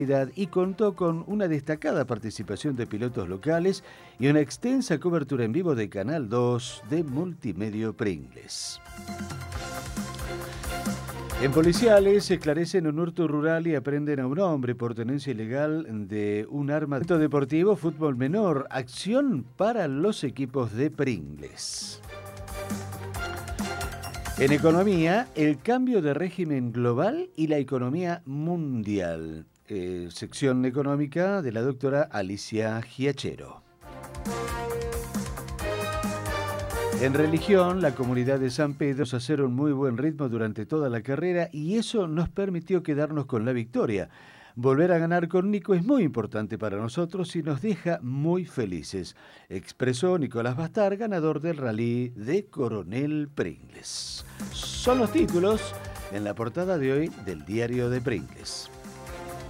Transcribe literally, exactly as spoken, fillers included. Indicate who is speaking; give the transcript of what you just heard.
Speaker 1: y contó con una destacada participación de pilotos locales y una extensa cobertura en vivo de Canal dos de Multimedio Pringles. En Policiales esclarecen un hurto rural y aprenden a un hombre por tenencia ilegal de un arma. Deportivo, fútbol menor, acción para los equipos de Pringles. En economía, el cambio de régimen global y la economía mundial. Eh, sección económica de la doctora Alicia Giachero. En religión, la comunidad de San Pedro nos hacer un muy buen ritmo durante toda la carrera y eso nos permitió quedarnos con la victoria. Volver a ganar con Nico es muy importante para nosotros y nos deja muy felices, expresó Nicolás Bastar, ganador del rally de Coronel Pringles. Son los títulos en la portada de hoy del diario de Pringles.